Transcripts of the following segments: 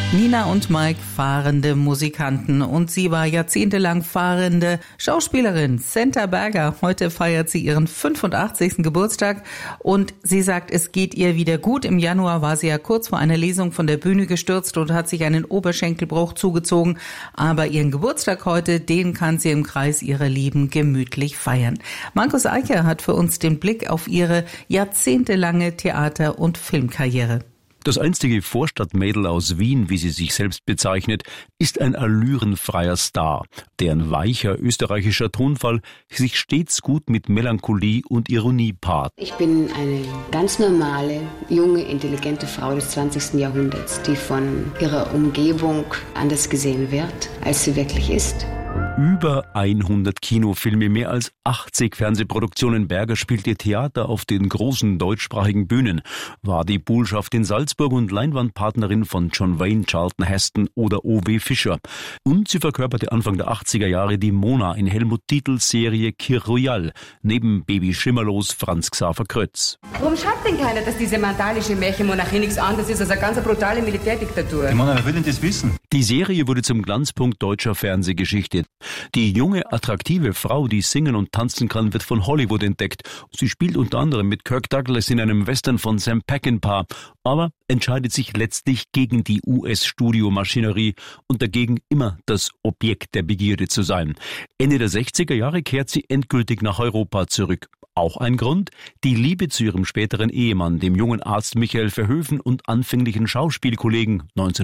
Nina und Mike, fahrende Musikanten, und sie war jahrzehntelang fahrende Schauspielerin. Senta Berger, heute feiert sie ihren 85. Geburtstag und sie sagt, es geht ihr wieder gut. Im Januar war sie ja kurz vor einer Lesung von der Bühne gestürzt und hat sich einen Oberschenkelbruch zugezogen. Aber ihren Geburtstag heute, den kann sie im Kreis ihrer Lieben gemütlich feiern. Markus Eicher hat für uns den Blick auf ihre jahrzehntelange Theater- und Filmkarriere. Das einstige Vorstadtmädel aus Wien, wie sie sich selbst bezeichnet, ist ein allürenfreier Star, deren weicher österreichischer Tonfall sich stets gut mit Melancholie und Ironie paart. Ich bin eine ganz normale, junge, intelligente Frau des 20. Jahrhunderts, die von ihrer Umgebung anders gesehen wird, als sie wirklich ist. Über 100 Kinofilme, mehr als 80 Fernsehproduktionen. Berger spielt ihr Theater auf den großen deutschsprachigen Bühnen, war die Bullschaft in Salzburg und Leinwandpartnerin von John Wayne, Charlton Heston oder O.W. Fischer. Und sie verkörperte Anfang der 80er Jahre die Mona in Helmut Dietls Serie Kir Royal, neben Baby Schimmerlos Franz Xaver Krötz. Warum schreibt denn keiner, dass diese mandalische Märchenmonarchie nichts anderes ist als eine ganz brutale Militärdiktatur? Ich meine, wer will denn das wissen? Die Serie wurde zum Glanzpunkt deutscher Fernsehgeschichte. Die junge, attraktive Frau, die singen und tanzen kann, wird von Hollywood entdeckt. Sie spielt unter anderem mit Kirk Douglas in einem Western von Sam Peckinpah, aber entscheidet sich letztlich gegen die US-Studiomaschinerie und dagegen, immer das Objekt der Begierde zu sein. Ende der 60er Jahre kehrt sie endgültig nach Europa zurück. Auch ein Grund? Die Liebe zu ihrem späteren Ehemann, dem jungen Arzt Michael Verhoeven und anfänglichen Schauspielkollegen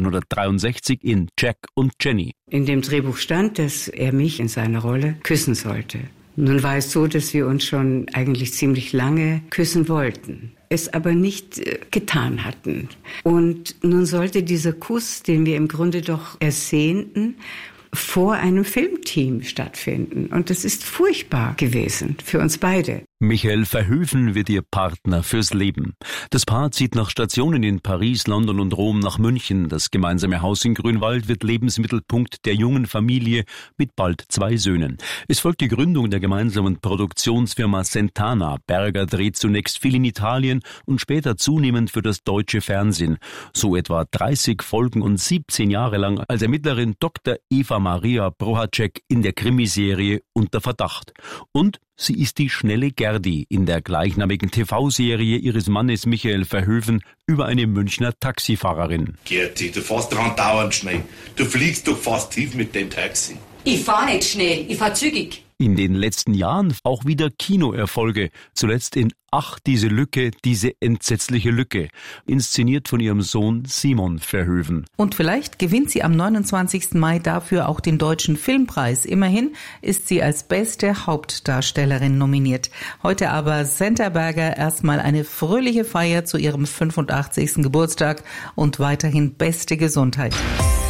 1963 in Jack und Jenny. In dem Drehbuch stand, dass er mich in seiner Rolle küssen sollte. Nun war es so, dass wir uns schon eigentlich ziemlich lange küssen wollten, es aber nicht getan hatten. Und nun sollte dieser Kuss, den wir im Grunde doch ersehnten, vor einem Filmteam stattfinden. Und das ist furchtbar gewesen für uns beide. Michael Verhoeven wird ihr Partner fürs Leben. Das Paar zieht nach Stationen in Paris, London und Rom nach München. Das gemeinsame Haus in Grünwald wird Lebensmittelpunkt der jungen Familie mit bald 2 Söhnen. Es folgt die Gründung der gemeinsamen Produktionsfirma Sentana. Berger dreht zunächst viel in Italien und später zunehmend für das deutsche Fernsehen. So etwa 30 Folgen und 17 Jahre lang als Ermittlerin Dr. Eva Maria Prohacek in der Krimiserie Unter Verdacht. Und sie ist die schnelle Gerdi in der gleichnamigen TV-Serie ihres Mannes Michael Verhoeven über eine Münchner Taxifahrerin. Gerdi, du fährst dran dauernd schnell. Du fliegst doch fast tief mit dem Taxi. Ich fahr nicht schnell, ich fahr zügig. In den letzten Jahren auch wieder Kinoerfolge. Zuletzt in Ach, diese Lücke, diese entsetzliche Lücke. Inszeniert von ihrem Sohn Simon Verhoeven. Und vielleicht gewinnt sie am 29. Mai dafür auch den Deutschen Filmpreis. Immerhin ist sie als beste Hauptdarstellerin nominiert. Heute aber Senta Berger erstmal eine fröhliche Feier zu ihrem 85. Geburtstag und weiterhin beste Gesundheit.